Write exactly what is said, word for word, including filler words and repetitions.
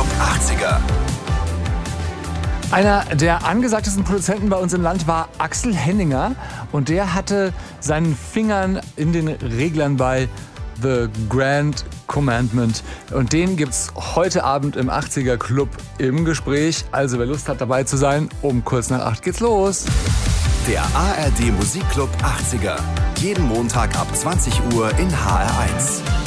achtziger. Einer der angesagtesten Produzenten bei uns im Land war Axel Henninger und der hatte seinen Fingern in den Reglern bei The Grand Commandment und den gibt's heute Abend im achtziger Club im Gespräch. Also wer Lust hat dabei zu sein, um kurz nach acht geht's los. Der A R D Musikclub achtziger. Jeden Montag ab zwanzig Uhr in H R eins.